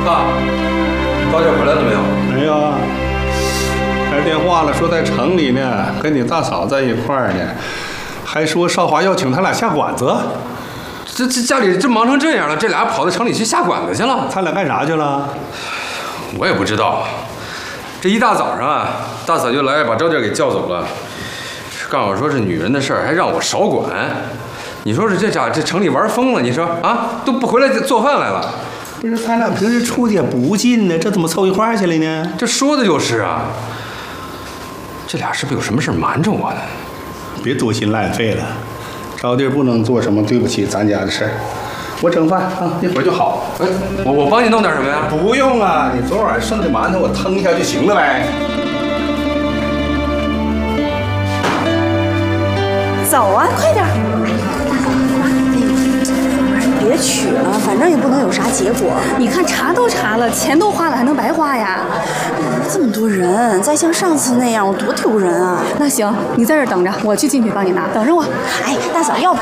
爸，高姐回来了没有？ 没有啊，来电话了，说在城里呢，跟你大嫂在一块儿呢，还说少华要请他俩下馆子。 这家里这忙成这样了，这俩跑到城里去下馆子去了？ 他俩干啥去了？ 我也不知道。这一大早上啊，大嫂就来把赵姐给叫走了，告诉我说是女人的事儿，还让我少管。你说是这城里玩疯了？你说啊，都不回来做饭来了。 不是，他俩平时处的也不近呢，这怎么凑一块儿去了呢？ 这说的就是啊。这俩是不是有什么事瞒着我呢？ 别多心烂肺了，招弟不能做什么对不起咱家的事儿。我整饭啊，一会儿就好。 哎，我帮你弄点什么呀？ 不用啊，你昨晚剩的馒头我腾一下就行了呗。 走啊，快点！别取了，反正也不能有啥结果。 你看查都查了，钱都花了，还能白花呀？ 这么多人，再像上次那样，我多丢人啊！ 那行，你在这儿等着，我去进去帮你拿。等着我。 哎，大嫂，要不……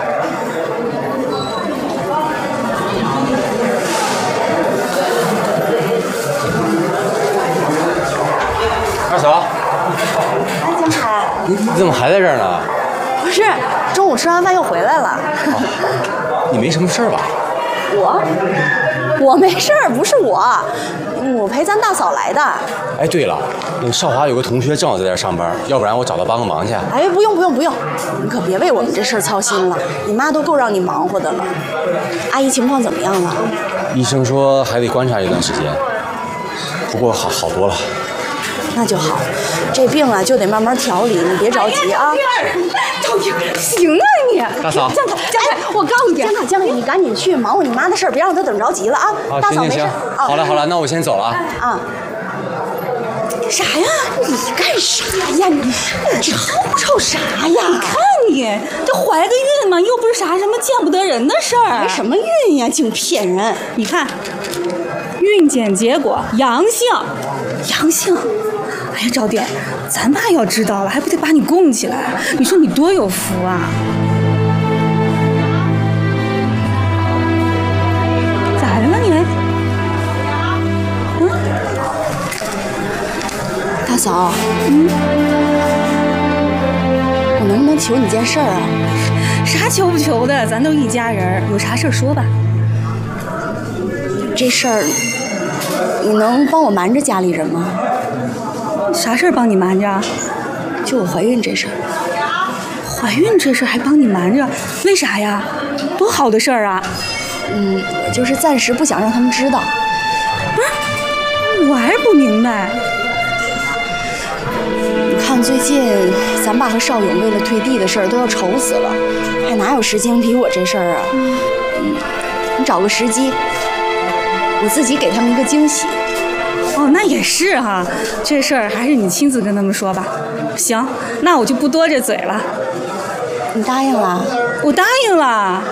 二嫂， 哎，江海， 你怎么还在这儿呢？ 不是，中午吃完饭又回来了。 你没什么事儿吧？ 我没事儿，不是我陪咱大嫂来的。 哎，对了，那个少华有个同学正好在这儿上班，要不然我找他帮个忙去。 哎，不用，你可别为我们这事儿操心了，你妈都够让你忙活的了。阿姨情况怎么样了？ 医生说还得观察一段时间，不过好多了。 那就好，这病啊就得慢慢调理，你别着急啊。 赵婷，行啊你！ 大嫂， 江海，我告诉你， 江海，你赶紧去忙活你妈的事儿，别让她等着急了啊。大嫂没事。 行，好了，那我先走了啊。 啊。啥呀？你干啥呀？你吵啥呀？ 你看你这怀个孕嘛，又不是啥什么见不得人的事儿。 怀什么孕呀？净骗人！ 你看，孕检结果阳性。阳性？哎呀，赵店，咱爸要知道了，还不得把你供起来？你说你多有福啊！咋的了你？ 大嫂，我能不能求你件事儿啊？ 啥求不求的，咱都一家人，有啥事儿说吧。 这事儿，你能帮我瞒着家里人吗？ 啥事儿帮你瞒着？ 就我怀孕这事儿。 怀孕这事儿还帮你瞒着？为啥呀？多好的事儿啊！ 我就是暂时不想让他们知道。 不是，我还是不明白。 你看最近咱爸和邵勇为了退地的事儿都要愁死了，还哪有时间理我这事儿啊？你找个时机，我自己给他们一个惊喜。 哦，那也是哈，这事儿还是你亲自跟他们说吧。行，那我就不多这嘴了。 你答应了？ 我答应了。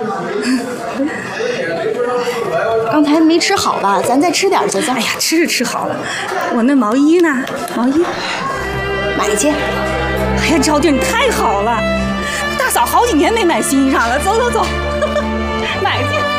刚才没吃好吧？咱再吃点去。 哎呀，吃是吃好了，我那毛衣呢？毛衣买去。 哎呀，赵弟你太好了，大嫂好几年没买新衣裳了，走，买去。